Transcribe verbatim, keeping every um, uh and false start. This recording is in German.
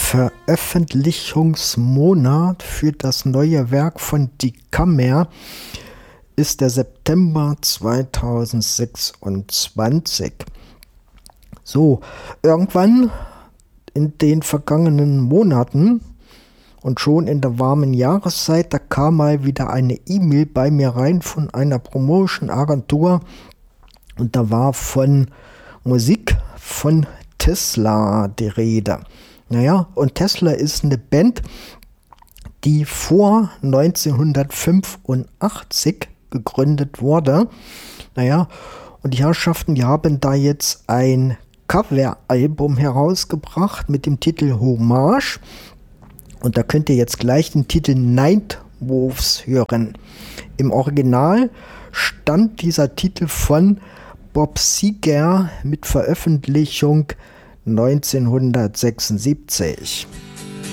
Veröffentlichungsmonat für das neue Werk von Die Kammer ist der September zweitausendsechsundzwanzig. So, irgendwann in den vergangenen Monaten und schon in der warmen Jahreszeit, da kam mal wieder eine E-Mail bei mir rein von einer Promotion-Agentur und da war von Musik von Tesla die Rede. Naja, und Tesla ist eine Band, die vor neunzehnhundertfünfundachtzig gegründet wurde. Naja, und die Herrschaften, die haben da jetzt ein Coveralbum herausgebracht mit dem Titel Hommage. Und da könnt ihr jetzt gleich den Titel Nightwolves hören. Im Original stammt dieser Titel von Bob Seger mit Veröffentlichung neunzehnhundertsechsundsiebzig.